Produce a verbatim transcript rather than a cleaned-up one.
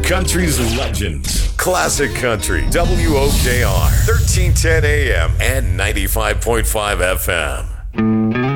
Country's legends. Classic Country. W O K R. thirteen ten A M and ninety-five point five F M.